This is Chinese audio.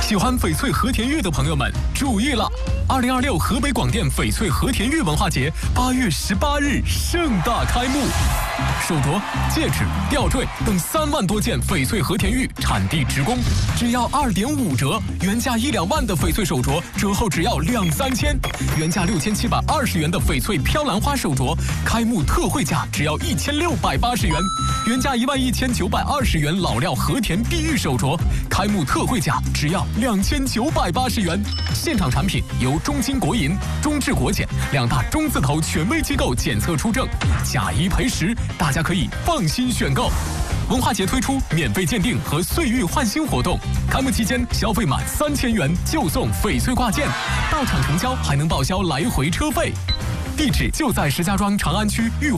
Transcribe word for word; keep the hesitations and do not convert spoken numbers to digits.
喜欢翡翠和田玉的朋友们注意了！二零二六河北广电翡翠和田玉文化节八月十八日盛大开幕，手镯、戒指、吊坠等三万多件翡翠和田玉产地直供，只要二点五折，原价一两万的翡翠手镯折后只要两三千，原价六千七百二十元的翡翠飘兰花手镯，开幕特惠价只要一千六百八十元，原价一万一千九百二十元老料和田碧玉手镯，开幕特惠价只要两千九百八十元。现场产品由中金国银、中智国检两大中字头权威机构检测出证，假一赔十，大家可以放心选购。文化节推出免费鉴定和岁玉换新活动，开幕期间消费满三千元就送翡翠挂件，到场成交还能报销来回车费。地址就在石家庄长安区裕